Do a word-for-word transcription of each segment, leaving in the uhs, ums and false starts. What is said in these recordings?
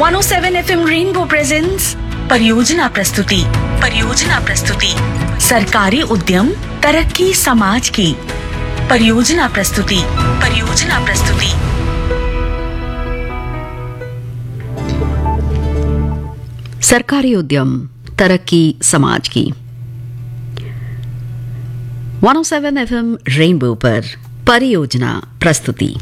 One O seven F M rainbow presents परियोजना प्रस्तुति परियोजना प्रस्तुति सरकारी उद्यम तरक्की समाज की परियोजना प्रस्तुति परियोजना प्रस्तुति सरकारी उद्यम तरक्की समाज की one O seven F M rainbow पर परियोजना प्रस्तुति।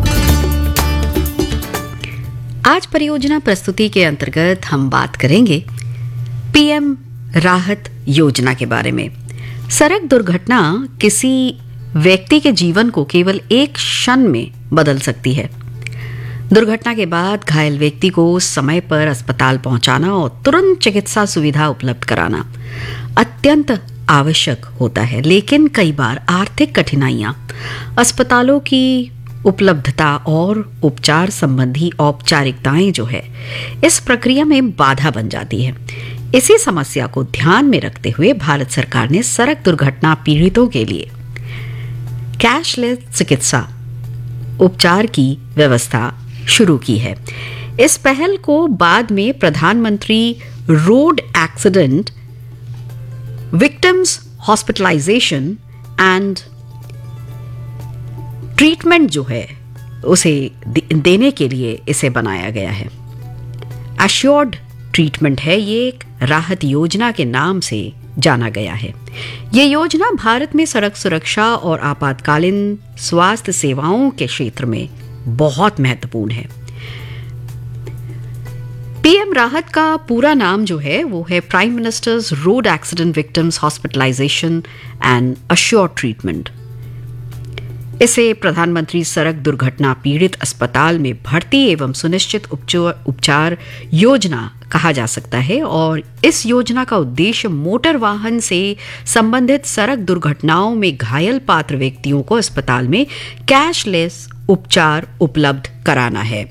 आज परियोजना प्रस्तुति के अंतर्गत हम बात करेंगे पीएम राहत योजना के बारे में। सड़क दुर्घटना किसी व्यक्ति के जीवन को केवल एक क्षण में बदल सकती है। दुर्घटना के बाद घायल व्यक्ति को समय पर अस्पताल पहुंचाना और तुरंत चिकित्सा सुविधा उपलब्ध कराना अत्यंत आवश्यक होता है, लेकिन कई बार आर्थिक कठिनाइयां, अस्पतालों की उपलब्धता और उपचार संबंधी औपचारिकताएं जो है इस प्रक्रिया में बाधा बन जाती है। इसी समस्या को ध्यान में रखते हुए भारत सरकार ने सड़क दुर्घटना पीड़ितों के लिए कैशलेस चिकित्सा उपचार की व्यवस्था शुरू की है। इस पहल को बाद में प्रधानमंत्री road accident victims hospitalisation and treatment जो है उसे देने के लिए इसे बनाया गया है। एश्योर्ड ट्रीटमेंट है, ये एक राहत योजना के नाम से जाना गया है। ये योजना भारत में सड़क सुरक्षा और आपातकालीन स्वास्थ्य सेवाओं के क्षेत्र में बहुत महत्वपूर्ण है। पीएम राहत का पूरा नाम जो है वो है prime ministers road accident victims hospitalisation and assured treatment. इसे प्रधानमंत्री सड़क दुर्घटना पीड़ित अस्पताल में भर्ती एवं सुनिश्चित उपचार योजना कहा जा सकता है और इस योजना का उद्देश्य मोटर वाहन से संबंधित सड़क दुर्घटनाओं में घायल पात्र व्यक्तियों को अस्पताल में कैशलेस उपचार उपलब्ध कराना है।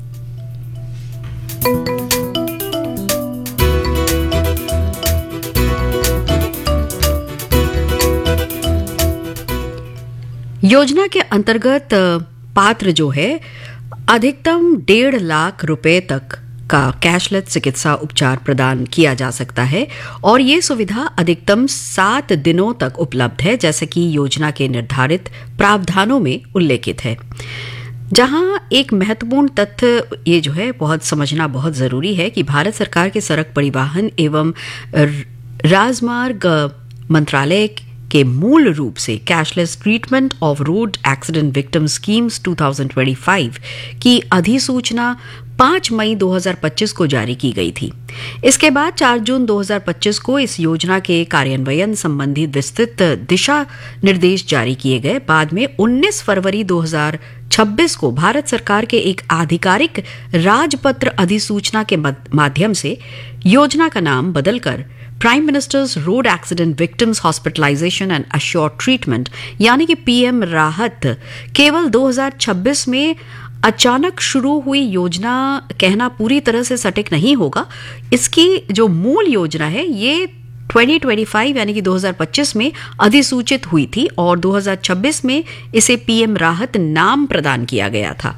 योजना के अंतर्गत पात्र जो है अधिकतम डेढ़ लाख रुपए तक का कैशलेस चिकित्सा उपचार प्रदान किया जा सकता है और ये सुविधा अधिकतम सात दिनों तक उपलब्ध है, जैसे कि योजना के निर्धारित प्रावधानों में उल्लेखित है। जहां एक महत्वपूर्ण तथ्य ये जो है बहुत समझना बहुत जरूरी है कि भारत सरकार के सड़क परिवहन एवं राजमार्ग मंत्रालय के मूल रूप से cashless treatment of road accident victim schemes दो हज़ार पच्चीस की अधिसूचना पाँच मई दो हज़ार पच्चीस को जारी की गई थी। इसके बाद चार जून दो हज़ार पच्चीस को इस योजना के कार्यान्वयन संबंधी विस्तृत दिशा निर्देश जारी किए गए। बाद में उन्नीस फरवरी दो हज़ार छब्बीस को भारत सरकार के एक आधिकारिक राजपत्र अधिसूचना के माध्यम से योजना का नाम बदलकर prime ministers road accident victims hospitalisation and assured treatment यानी कि पीएम राहत केवल दो हज़ार छब्बीस में अचानक शुरू हुई योजना कहना पूरी तरह से सटीक नहीं होगा। इसकी जो मूल योजना है ये दो हज़ार पच्चीस यानी कि दो हज़ार पच्चीस में अधिसूचित हुई थी और दो हज़ार छब्बीस में इसे पीएम राहत नाम प्रदान किया गया था।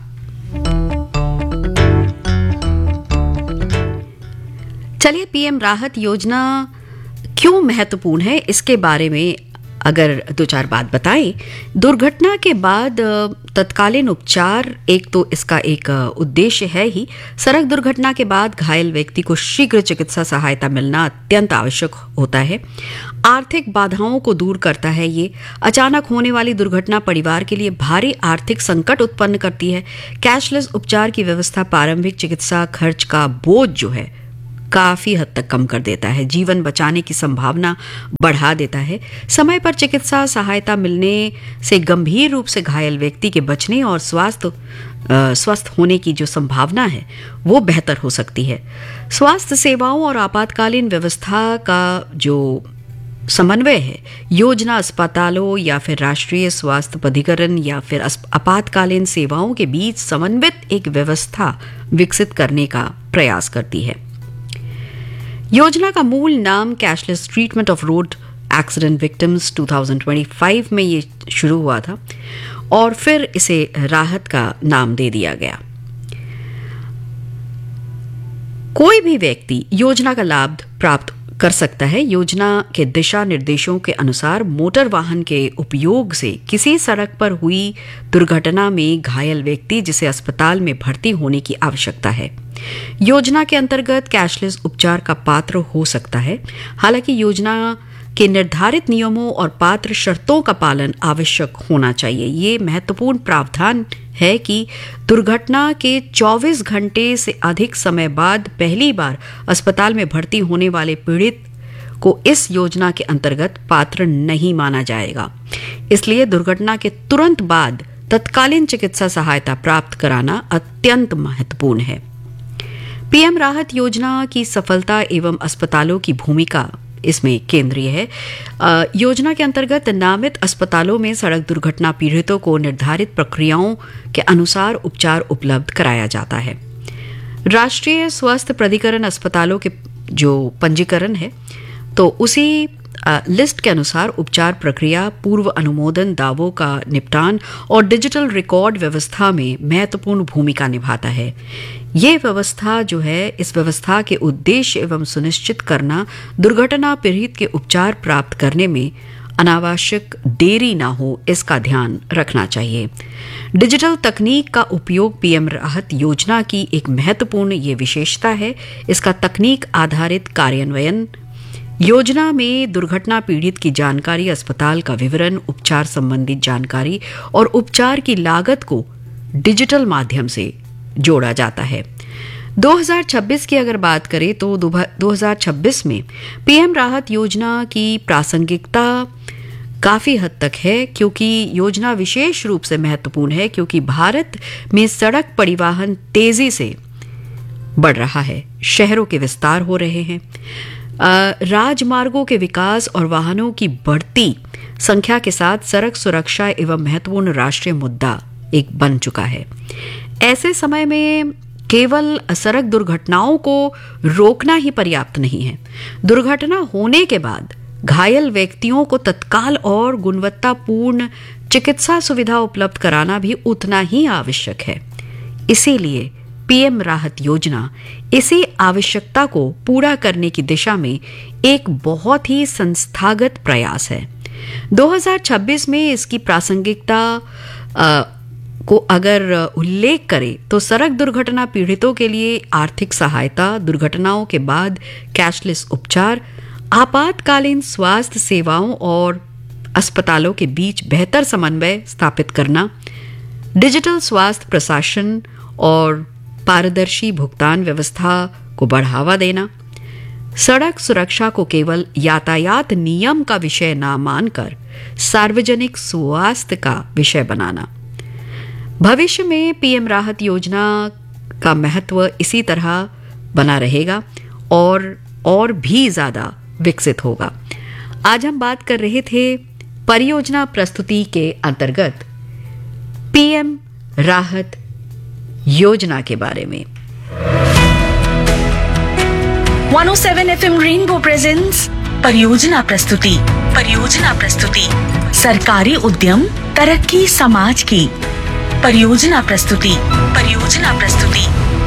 चलिए पीएम राहत योजना क्यों महत्वपूर्ण है इसके बारे में अगर दो चार बात बताएं। दुर्घटना के बाद तत्कालीन उपचार एक तो इसका एक उद्देश्य है ही। सड़क दुर्घटना के बाद घायल व्यक्ति को शीघ्र चिकित्सा सहायता मिलना अत्यंत आवश्यक होता है। आर्थिक बाधाओं को दूर करता है। ये अचानक होने वाली दुर्घटना परिवार के लिए भारी आर्थिक संकट उत्पन्न करती है। कैशलेस उपचार की व्यवस्था प्रारंभिक चिकित्सा खर्च का बोझ जो है काफी हद तक कम कर देता है, जीवन बचाने की संभावना बढ़ा देता है। समय पर चिकित्सा सहायता मिलने से गंभीर रूप से घायल व्यक्ति के बचने और स्वास्थ्य स्वस्थ होने की जो संभावना है वो बेहतर हो सकती है। स्वास्थ्य सेवाओं और आपातकालीन व्यवस्था का जो समन्वय है योजना अस्पतालों या फिर राष्ट्रीय स्वास्थ्य प्राधिकरण या फिर आपातकालीन सेवाओं के बीच समन्वित एक व्यवस्था विकसित करने का प्रयास करती है। योजना का मूल नाम cashless treatment of road accident victims दो हज़ार पच्चीस में ये शुरू हुआ था और फिर इसे राहत का नाम दे दिया गया। कोई भी व्यक्ति योजना का लाभ प्राप्त कर सकता है। योजना के दिशा निर्देशों के अनुसार मोटर वाहन के उपयोग से किसी सड़क पर हुई दुर्घटना में घायल व्यक्ति जिसे अस्पताल में भर्ती होने की आवश्यकता है, योजना के अंतर्गत कैशलेस उपचार का पात्र हो सकता है। हालांकि योजना के निर्धारित नियमों और पात्र शर्तों का पालन आवश्यक होना चाहिए। ये महत्वपूर्ण प्रावधान है कि दुर्घटना के चौबीस घंटे से अधिक समय बाद पहली बार अस्पताल में भर्ती होने वाले पीड़ित को इस योजना के अंतर्गत पात्र नहीं माना जाएगा। इसलिए दुर्घटना के तुरंत बाद तत्कालीन चिकित्सा सहायता प्राप्त कराना अत्यंत महत्वपूर्ण है। पीएम राहत योजना की सफलता एवं अस्पतालों की भूमिका इसमें केंद्रीय है। आ, योजना के अंतर्गत नामित अस्पतालों में सड़क दुर्घटना पीड़ितों को निर्धारित प्रक्रियाओं के अनुसार उपचार उपलब्ध कराया जाता है। राष्ट्रीय स्वास्थ्य प्राधिकरण अस्पतालों के जो पंजीकरण है तो उसी आ, लिस्ट के अनुसार उपचार प्रक्रिया, पूर्व अनुमोदन, दावों का निपटान और डिजिटल रिकॉर्ड व्यवस्था में महत्वपूर्ण भूमिका निभाता है। ये व्यवस्था जो है, इस व्यवस्था के उद्देश्य एवं सुनिश्चित करना दुर्घटना पीड़ित के उपचार प्राप्त करने में अनावश्यक देरी ना हो, इसका ध्यान रखना चाहिए। डिजिटल तकनीक का उपयोग पीएम राहत योजना की एक महत्वपूर्ण ये विशेषता है। इसका तकनीक आधारित कार्यान्वयन योजना में दुर्घटना पीड़ित की जानकारी, अस्पताल का विवरण, उपचार संबंधित जानकारी और उपचार की लागत को डिजिटल माध्यम से जोड़ा जाता है। दो हज़ार छब्बीस की अगर बात करें तो दो हज़ार छब्बीस में पीएम राहत योजना की प्रासंगिकता काफी हद तक है, क्योंकि योजना विशेष रूप से महत्वपूर्ण है क्योंकि भारत में सड़क परिवहन तेजी से बढ़ रहा है, शहरों के विस्तार हो रहे हैं, राजमार्गों के विकास और वाहनों की बढ़ती संख्या के साथ सड़क सुरक्षा एवं महत्वपूर्ण राष्ट्रीय मुद्दा एक बन चुका है। ऐसे समय में केवल सड़क दुर्घटनाओं को रोकना ही पर्याप्त नहीं है। दुर्घटना होने के बाद घायल व्यक्तियों को तत्काल और गुणवत्तापूर्ण चिकित्सा सुविधा उपलब्ध कराना भी उतना ही आवश्यक है। इसीलिए पीएम राहत योजना इसी आवश्यकता को पूरा करने की दिशा में एक बहुत ही संस्थागत प्रयास है। दो हज़ार छब्बीस में इसकी प्रासंगिकता आ, को अगर उल्लेख करें तो सड़क दुर्घटना पीड़ितों के लिए आर्थिक सहायता, दुर्घटनाओं के बाद कैशलेस उपचार, आपातकालीन स्वास्थ्य सेवाओं और अस्पतालों के बीच बेहतर समन्वय स्थापित करना, डिजिटल स्वास्थ्य प्रशासन और पारदर्शी भुगतान व्यवस्था को बढ़ावा देना, सड़क सुरक्षा को केवल यातायात नियम का विषय न मानकर सार्वजनिक स्वास्थ्य का विषय बनाना। भविष्य में पीएम राहत योजना का महत्व इसी तरह बना रहेगा और और भी ज्यादा विकसित होगा। आज हम बात कर रहे थे परियोजना प्रस्तुति के अंतर्गत पीएम राहत योजना के बारे में। One O seven FM rainbow presents परियोजना प्रस्तुति परियोजना प्रस्तुति सरकारी उद्यम तरक्की समाज की परियोजना प्रस्तुति परियोजना प्रस्तुति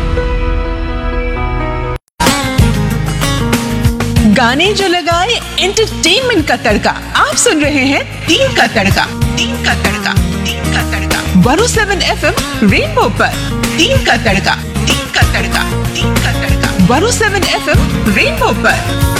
गाने जो लगाए एंटरटेनमेंट का तड़का। आप सुन रहे हैं तीन का तड़का तीन का तड़का तीन का तड़का one O seven FM rainbow पर। तीन का तड़का तीन का तड़का तीन का तड़का one O seven FM rainbow पर।